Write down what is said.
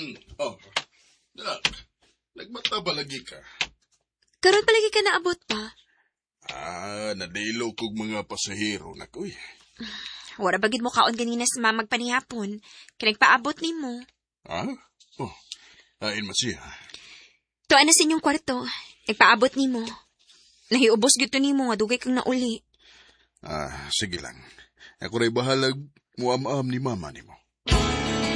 Oh, nak, nagmata ba lagi ka? Karon palagi ka naabot pa. Nadilo kog mga pasahero na ko eh. Wala bagid mo kaon ganina sa mamagpanihapon. Kinagpaabot ni mo. Oh, lain man siya. Tuan na sa inyong kwarto. Nagpaabot ni mo. Nahiubos gito ni mo nga dugay kang nauli. Sige lang. Ako rin bahalag muam-am ni mama ni mo.